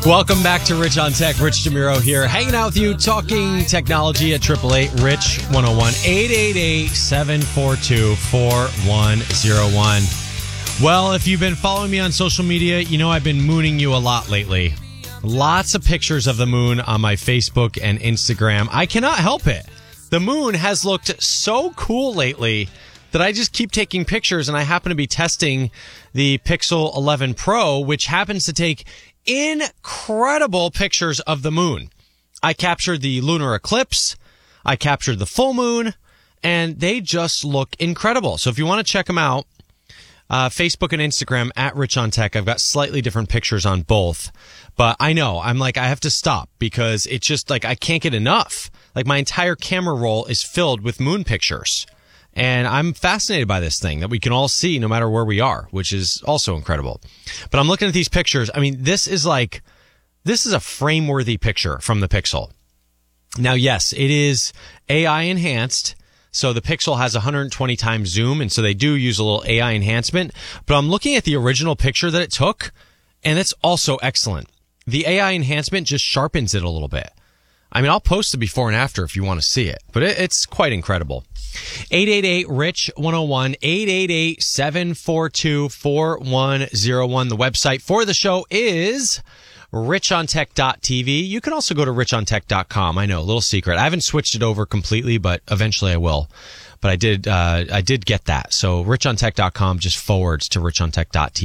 Welcome back to Rich on Tech. Rich DeMuro here, hanging out with you, talking technology at 888-RICH-101, 888-742-4101. Well, if you've been following me on social media, you know I've been mooning you a lot lately. Lots of pictures of the moon on my Facebook and Instagram. I cannot help it. The moon has looked so cool lately that I just keep taking pictures, and I happen to be testing the Pixel 11 Pro, which happens to take incredible pictures of the moon. I captured the lunar eclipse, I captured the full moon, and they just look incredible. So if you want to check them out, Facebook and Instagram at Rich on Tech. I've got slightly different pictures on both, but I know I have to stop because it's just like I can't get enough. Like my entire camera roll is filled with moon pictures. And I'm fascinated by this thing that we can all see no matter where we are, which is also incredible. But I'm looking at these pictures. I mean, this is a frame-worthy picture from the Pixel. Now, yes, it is AI enhanced. So the Pixel has 120 times zoom, and so they do use a little AI enhancement. But I'm looking at the original picture that it took, and it's also excellent. The AI enhancement just sharpens it a little bit. I mean, I'll post the before and after if you want to see it, but it's quite incredible. 888-RICH-101, 888-742-4101. The website for the show is richontech.tv. You can also go to richontech.com. I know, a little secret. I haven't switched it over completely, but eventually I will. But I did get that. So richontech.com just forwards to richontech.tv.